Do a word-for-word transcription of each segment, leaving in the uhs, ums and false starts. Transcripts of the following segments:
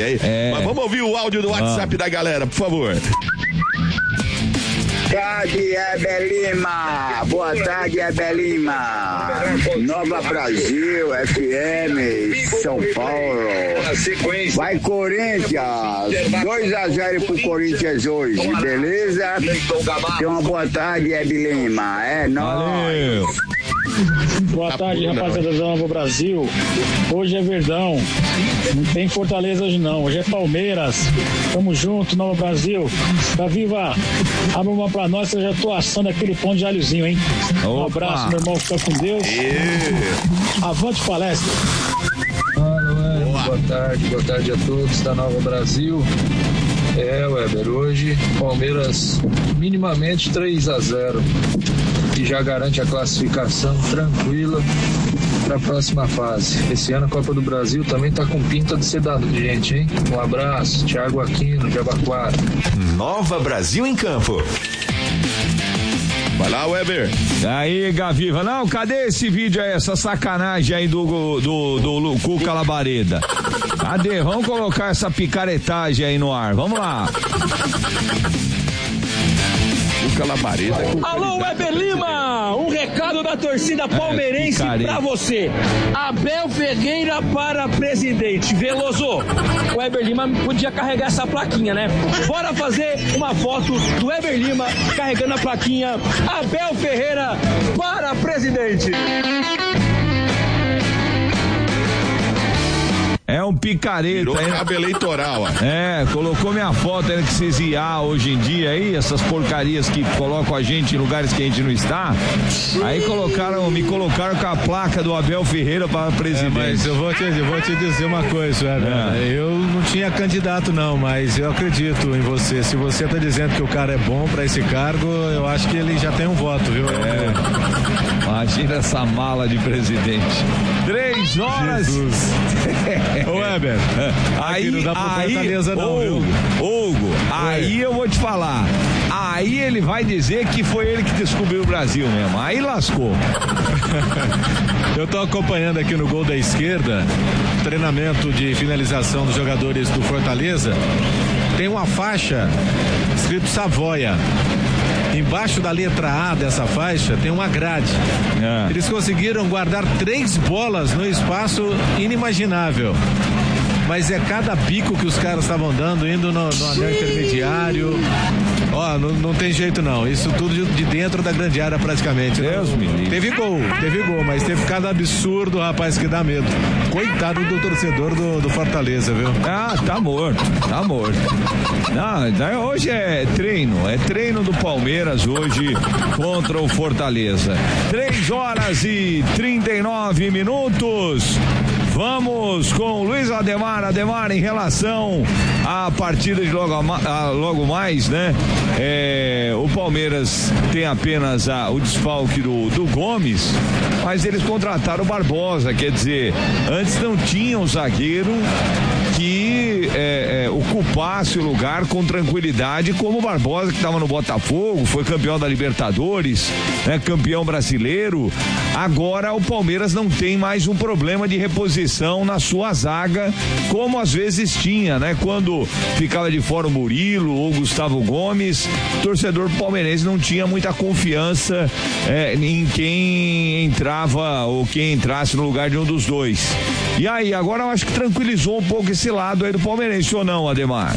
gente aí. É. Mas vamos ouvir o áudio do WhatsApp ah. da galera, por favor. Tarde, Heber Lima. Boa tarde, Heber Lima. Nova Brasil, F M, São Paulo. Vai, Corinthians. dois a zero pro Corinthians hoje, beleza? Tenha uma boa tarde, Heber Lima. É nóis. Boa tarde, rapaziada da Nova Brasil. Hoje é Verdão. Não tem Fortaleza hoje não. Hoje é Palmeiras. Tamo junto, Nova Brasil. Tá viva. Abre uma pra nós, que eu já tô assando aquele pão de alhozinho, hein? Opa. Um abraço, meu irmão. Fica com Deus. E... Avante palestra. Fala, Weber. Boa tarde, boa tarde a todos da Nova Brasil. É, Weber, hoje Palmeiras minimamente três a zero. Que já garante a classificação tranquila para a próxima fase. Esse ano a Copa do Brasil também está com pinta de ser da gente, hein? Um abraço, Thiago Aquino, de Abaquara. Nova Brasil em campo. Vai lá, Weber. Aí, Gaviva. Não, cadê esse vídeo aí, essa sacanagem aí do, do, do, do Cuca Labareda? Cadê? Vamos colocar essa picaretagem aí no ar. Vamos lá. Labareda. Alô, Weber Lima, um recado da torcida palmeirense é, pra você. Abel Ferreira para presidente. Veloso, o Weber Lima podia carregar essa plaquinha, né? Bora fazer uma foto do Weber Lima carregando a plaquinha Abel Ferreira para presidente. É um picareta. Virou é... cabo eleitoral, ó. É, colocou minha foto aí que vocês I A hoje em dia aí, essas porcarias que colocam a gente em lugares que a gente não está. Aí colocaram, me colocaram com a placa do Abel Ferreira para presidente. É, mas eu vou te, eu vou te dizer uma coisa, é. Eu não tinha candidato não, mas eu acredito em você. Se você tá dizendo que o cara é bom para esse cargo, eu acho que ele já tem um voto, viu? É. Imagina essa mala de presidente. Três horas. Ô, Weber, aí não dá pra aí, Fortaleza não, Hugo, Hugo, aí eu vou te falar, aí ele vai dizer que foi ele que descobriu o Brasil mesmo, aí lascou. Eu tô acompanhando aqui no gol da esquerda, treinamento de finalização dos jogadores do Fortaleza, tem uma faixa escrito Savoia. Embaixo da letra A dessa faixa tem uma grade. É. Eles conseguiram guardar três bolas no espaço inimaginável. Mas é cada bico que os caras estavam dando, indo no, no anel intermediário. Ó, não, não tem jeito não. Isso tudo de, de dentro da grande área praticamente. Deus me livre. Teve gol, teve gol, mas teve cada absurdo, rapaz, que dá medo. Coitado do torcedor do, do Fortaleza, viu? Ah, tá morto, tá morto. Não, hoje é treino, é treino do Palmeiras hoje contra o Fortaleza. Três horas e trinta e nove minutos. Vamos com o Luiz Ademar. Ademar, em relação à partida de logo, a, logo mais, né? É, o Palmeiras tem apenas a, o desfalque do, do Gomes, mas eles contrataram o Barbosa, quer dizer, antes não tinha um zagueiro que é, é, ocupasse o lugar com tranquilidade, como o Barbosa, que estava no Botafogo, foi campeão da Libertadores, né, campeão brasileiro. Agora o Palmeiras não tem mais um problema de reposição na sua zaga, como às vezes tinha, né? Quando ficava de fora o Murilo ou o Gustavo Gomes, o torcedor palmeirense não tinha muita confiança é, em quem entrava ou quem entrasse no lugar de um dos dois. E aí, agora eu acho que tranquilizou um pouco esse lado aí do palmeirense, ou não, Ademar?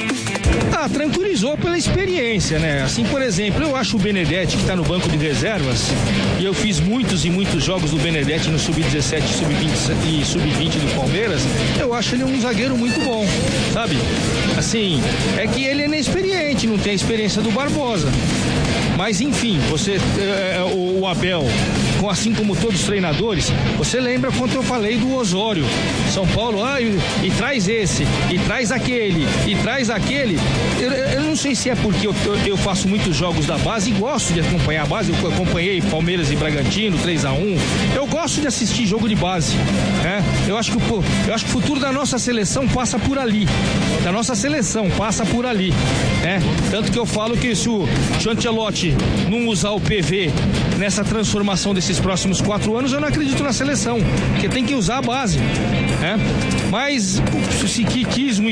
Ah, tranquilizou pela experiência, né? Assim, por exemplo, eu acho o Benedetti, que tá no banco de reservas, e eu fiz muitos e muitos jogos do Benedetti no sub dezessete sub vinte e sub vinte do Palmeiras, eu acho ele um zagueiro muito bom, sabe? Assim, é que ele é inexperiente, não tem a experiência do Barbosa. Mas enfim, você, é, o, o Abel, assim como todos os treinadores, você lembra quando eu falei do Osório, São Paulo, ah, e, e traz esse, e traz aquele, e traz aquele. Eu, eu não sei se é porque eu, eu, eu faço muitos jogos da base e gosto de acompanhar a base. Eu acompanhei Palmeiras e Bragantino, três a um. Eu gosto de assistir jogo de base, né? Eu acho que o, eu acho que o futuro da nossa seleção passa por ali. Da nossa seleção passa por ali, né? Tanto que eu falo que se o Ancelotti não usar o P V nessa transformação desses próximos quatro anos, eu não acredito na seleção, porque tem que usar a base, né? Mas se quis